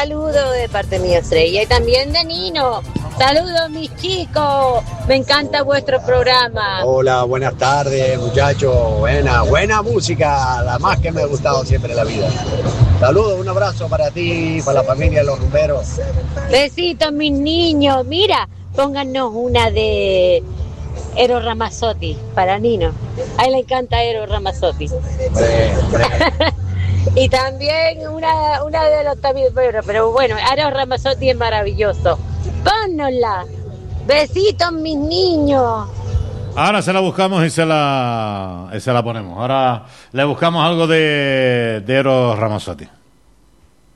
saludo de parte mía, Estrella, y también de Nino. Saludos, mis chicos. Me encanta vuestro programa. Hola, buenas tardes, muchachos. Buena música, la más que me ha gustado siempre en la vida. Saludos, un abrazo para ti, para la familia de los rumberos. Besitos, mis niños. Mira, pónganos una de Eros Ramazzotti para Nino. A él le encanta Eros Ramazzotti. Y también una de los también, pero bueno, Eros Ramazzotti es maravilloso. Pónnosla. Besitos, mis niños. Ahora se la buscamos y se la ponemos. Ahora le buscamos algo de Eros Ramazzotti.